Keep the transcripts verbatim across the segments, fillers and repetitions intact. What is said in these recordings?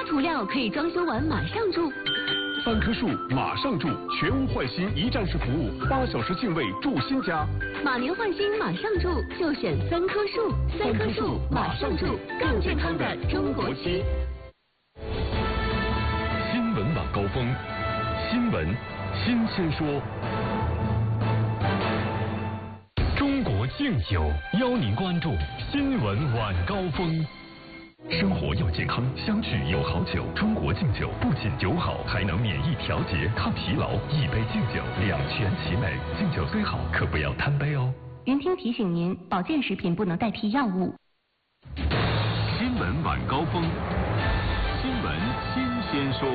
涂料可以装修完马上住。 三棵树马上住，全屋换新一站式服务，八小时净位住新家。 马年换新马上住，就选三棵树。三棵树马上住，更健康的中国区。 新闻晚高峰，新闻新鲜说。中国敬酒邀您关注新闻晚高峰。生活要健康，相聚有好酒。中国敬酒不仅酒好，还能免疫调节、抗疲劳。一杯敬酒，两全其美。敬酒虽好，可不要贪杯哦。 云听提醒您，保健食品不能代替药物。 新闻晚高峰，新闻新鲜说。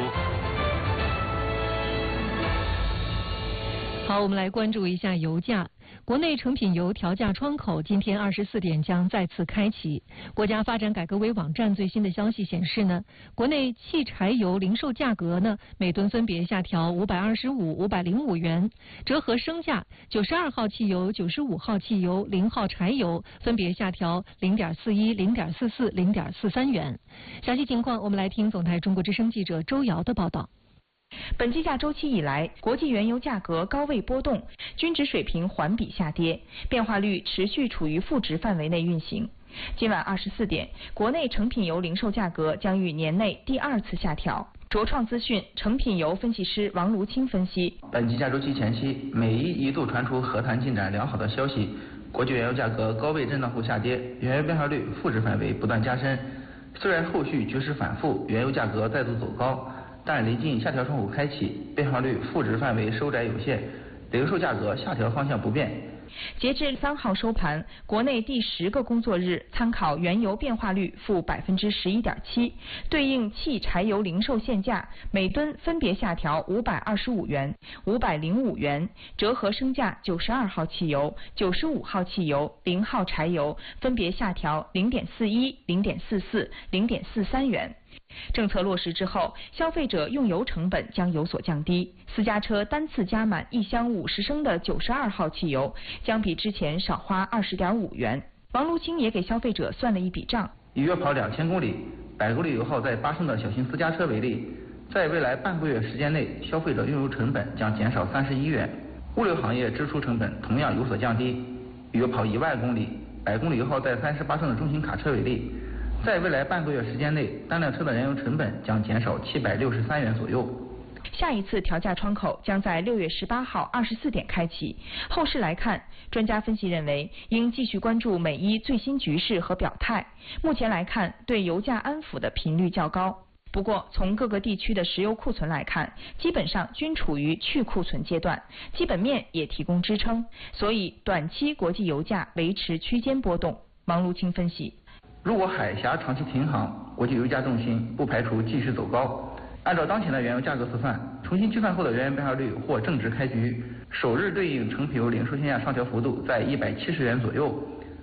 好，我们来关注一下油价。国内成品油调价窗口今天二十四点将再次开启。国家发展改革委网站最新的消息显示呢，国内汽柴油零售价格呢每吨分别下调五百二十五、五百零五元，折合升价，九十二号汽油、九十五号汽油、零号柴油分别下调零点四一、零点四四、零点四三元。详细情况，我们来听总台中国之声记者周瑶的报道。 本计价周期以来，国际原油价格高位波动，均值水平环比下跌，变化率持续处于负值范围内运行。今晚二十四点，国内成品油零售价格将于年内第二次下调。卓创资讯成品油分析师王卢清分析， 本计价周期前期，美伊一度传出和谈进展良好的消息，国际原油价格高位震荡后下跌，原油变化率负值范围不断加深。虽然后续局势反复，原油价格再度走高，但临近下调窗口开启，变化率负值范围收窄有限，零售价格下调方向不变。 截至三号收盘，国内第十个工作日参考原油变化率负百分之十一点七，对应汽柴油零售限价每吨分别下调五百二十五元、五百零五元，折合升价九十二号汽油、九十五号汽油、零号柴油分别下调零点四一、零点四四、零点四三元。政策落实之后，消费者用油成本将有所降低。私家车单次加满一箱五十升的九十二号汽油，将比之前少花二十点五元。王卢清也给消费者算了一笔账： 以约跑两千公里、百公里油耗在八升的小型私家车为例，在未来半个月时间内，消费者用油成本将减少三十一元。物流行业支出成本同样有所降低。以约跑一万公里、百公里油耗在三十八升的中型卡车为例，在未来半个月时间内，单辆车的燃油成本将减少七百六十三元左右。 下一次调价窗口将在六月十八号二十四点开启。后市来看，专家分析认为，应继续关注美伊最新局势和表态。目前来看，对油价安抚的频率较高。不过，从各个地区的石油库存来看，基本上均处于去库存阶段，基本面也提供支撑，所以短期国际油价维持区间波动。王卢清分析。 如果海峡长期停航，国际油价重心不排除继续走高。按照当前的原油价格测算，重新计算后的原油变化率或正值开局，首日对应成品油零售限价上调幅度在一百七十元左右。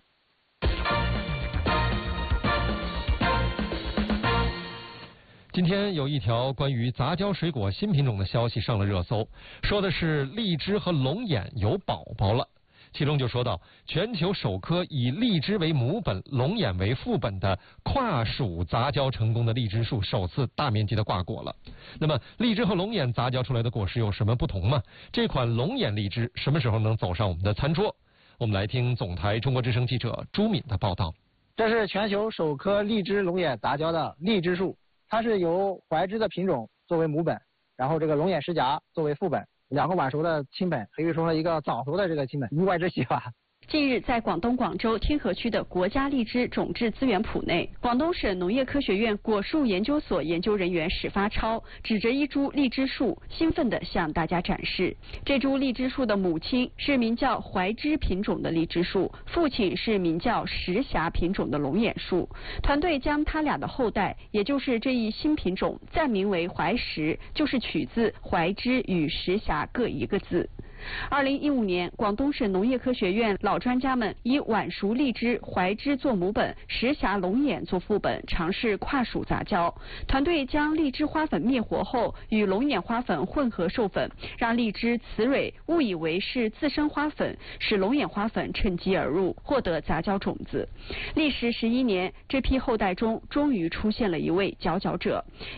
今天有一条关于杂交水果新品种的消息上了热搜，说的是荔枝和龙眼有宝宝了。其中就说到，全球首颗以荔枝为母本、龙眼为父本的跨属杂交成功的荔枝树首次大面积的挂果了。那么，荔枝和龙眼杂交出来的果实有什么不同吗？这款龙眼荔枝什么时候能走上我们的餐桌？我们来听总台中国之声记者朱敏的报道。 这是全球首棵荔枝龙眼杂交的荔枝树，它是由怀枝的品种作为母本，然后这个龙眼石荚作为父本。两个晚熟的亲本，可以说是一个早熟的这个亲本，意外之喜吧。 近日，在广东广州天河区的国家荔枝种质资源圃内，广东省农业科学院果树研究所研究人员史发超指着一株荔枝树，兴奋地向大家展示。这株荔枝树的母亲是名叫怀枝品种的荔枝树，父亲是名叫石荚品种的龙眼树。团队将他俩的后代，也就是这一新品种，暂名为怀石，就是取自怀枝与石荚各一个字。二零一五年，广东省农业科学院老专家们以晚熟荔枝怀枝做母本，石荚龙眼做父本，尝试跨属杂交。团队将荔枝花粉灭活后，与龙眼花粉混合授粉，让荔枝雌蕊误以为是自生花粉，使龙眼花粉趁机而入，获得杂交种子。历时十一年，这批后代中终于出现了一位佼佼者。